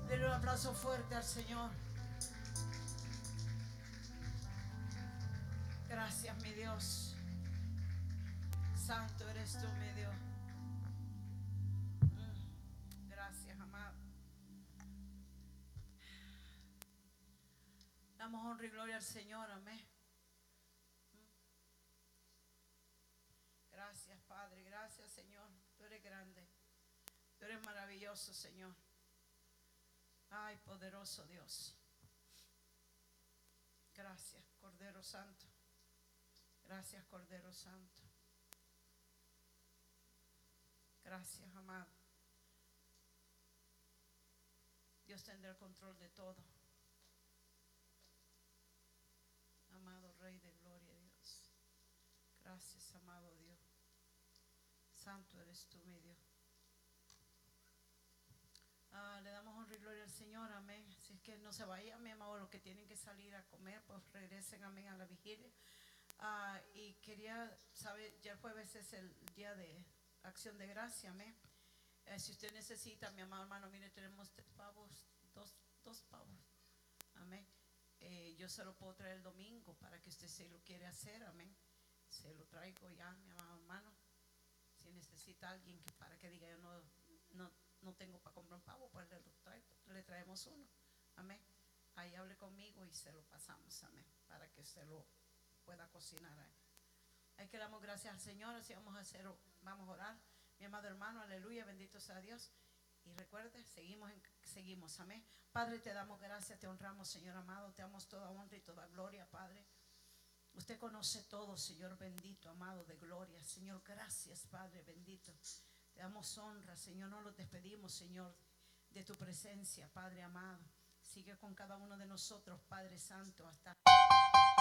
Denle un aplauso fuerte al Señor. Gracias, mi Dios. Santo eres tú, mi Dios. Gracias, amado. Damos honra y gloria al Señor, amén. Gracias, Padre. Gracias, Señor. Tú eres grande. Tú eres maravilloso, Señor. Ay, poderoso Dios. Gracias, Cordero Santo. Gracias, Cordero Santo. Gracias, amado. Dios tendrá el control de todo. Amado Rey de Gloria, Dios. Gracias, amado Dios. Santo eres tú, mi Dios. Le damos honra y gloria al Señor, amén. Así es que no se vayan, mi amado. Los que tienen que salir a comer, pues regresen, amén, a la vigilia. Y quería saber, ya el jueves es el día de acción de gracia, amén. Si usted necesita, mi amado hermano, mire, tenemos pavos, dos pavos, amén. Yo se lo puedo traer el domingo para que usted se lo quiere hacer, amén. Se lo traigo ya, mi amado hermano. Si necesita alguien que para que diga yo no tengo para comprar un pavo, pues le traemos uno, amén. Ahí hable conmigo y se lo pasamos, amén, para que se lo pueda cocinar ahí. Hay que damos gracias al Señor. Así vamos a orar, mi amado hermano, aleluya, bendito sea Dios. Y recuerde, seguimos, amén. Padre, te damos gracias, te honramos, Señor amado, te damos toda honra y toda gloria, Padre. Usted conoce todo, Señor bendito, amado de gloria. Señor, gracias, Padre bendito. Te damos honra, Señor. No los despedimos, Señor, de tu presencia, Padre amado. Sigue con cada uno de nosotros, Padre Santo, hasta